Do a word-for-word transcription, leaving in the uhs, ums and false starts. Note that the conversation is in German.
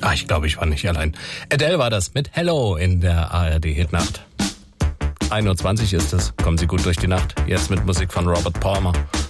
Ah, ich glaube, ich war nicht allein. Adele war das mit Hello in der A R D-Hitnacht. ein Uhr zwanzig ist es. Kommen Sie gut durch die Nacht. Jetzt mit Musik von Robert Palmer.